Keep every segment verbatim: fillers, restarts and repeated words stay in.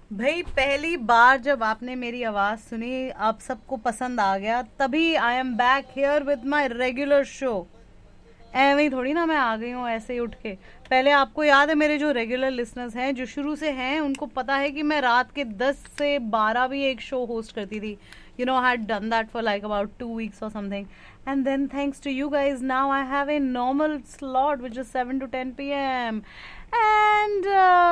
भाई पहली बार जब आपने मेरी आवाज सुनी, आप सबको पसंद आ गया, तभी I am back here with my regular show. ऐਵੇਂ ही थोड़ी ना मैं आ गई हूँ ऐसे ही उठ के। पहले आपको याद है, मेरे जो रेगुलर लिसनर्स हैं जो शुरू से हैं, उनको पता है कि मैं रात के दस से बारह भी एक शो होस्ट करती थी। You know, I had done that for like about two weeks और something, and then thanks to you guys now I have a normal slot which is seven to ten P M, and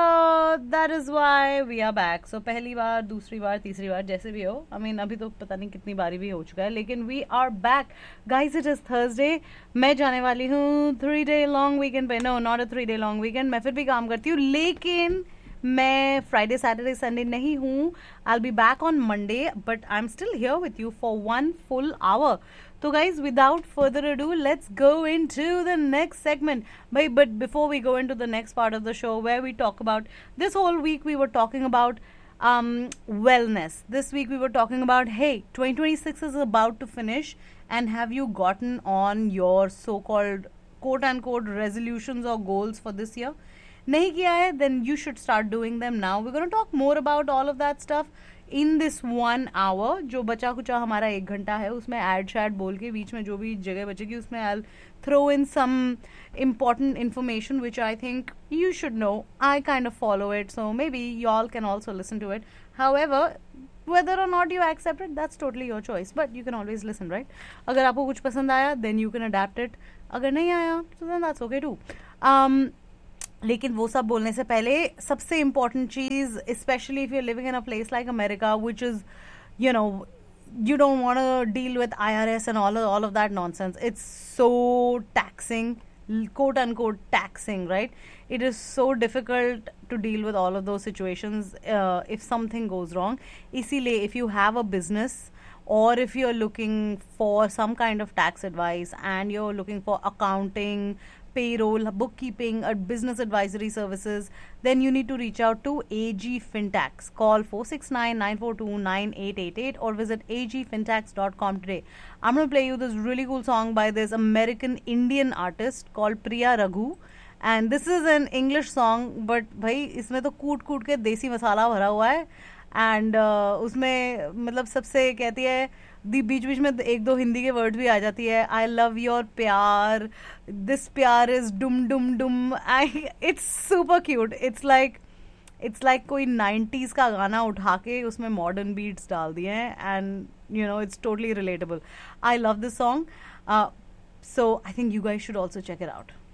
that is why we are back. सो पहली बार, दूसरी बार, तीसरी बार, जैसे भी हो, आई I mean mean, अभी तो पता नहीं कितनी बारी भी हो चुका है, लेकिन we are back guys. It is Thursday, मैं जाने वाली हूँ थ्री डे लॉन्ग वीकेंड पे। No, not a three day long weekend, मैं फिर भी काम करती हूँ, लेकिन मैं फ्राइडे सैटरडे संडे नहीं हूँ। I will be back on Monday, but I am still here with you for one full our. So guys, without further ado, let's go into the next segment. But, but before we go into the next part of the show where we talk about, this whole week we were talking about um, wellness. This week we were talking about, hey, twenty twenty-six is about to finish, and have you gotten on your so-called quote unquote resolutions or goals for this year? नहीं किया है, then you should start doing them now. We're going to talk more about all of that stuff in this one hour. जो बचा कुचा हमारा एक घंटा है, उसमें एड शैड बोल के बीच में जो भी जगह बचेगी उसमें I throw in some important information which I think you should know. I kind of follow it, so maybe y'all can also listen to it. However, whether or not you accept it, that's totally your choice, but you can always listen, right? अगर आपको कुछ पसंद आया, then you can adapt it. अगर नहीं आया, so then that's okay too. Um, लेकिन वो सब बोलने से पहले सबसे इम्पॉर्टेंट चीज, specially if you living in a place like America, which is, you know, you don't want to deal with I R S and all of, all of that nonsense. It's so taxing, quote unquote taxing, right? It is so difficult to deal with all of those situations uh, if something goes wrong. इसीलिए if you have a business, or if you're looking for some kind of tax advice and you're looking for accounting, payroll, bookkeeping, or business advisory services, then you need to reach out to A G Fintax. Call four six nine, nine four two, nine eight eight eight or visit a g fintax dot com today. I'm going to play you this really cool song by this American Indian artist called Priya Raghu. And this is an English song, but भाई इसमें तो कूट कूट के देसी मसाला भरा हुआ है. एंड uh, उसमें मतलब सबसे कहती है, दी बीच बीच में एक दो हिंदी के वर्ड भी आ जाती है. आई लव योर प्यार, दिस प्यार is डुम डुम डुम. I it's super cute. It's like it's like कोई नाइन्टीज का गाना उठा के उसमें मॉडर्न बीट्स डाल दिए हैं, and you know it's totally relatable. I love this song, so I think you guys should also check it out.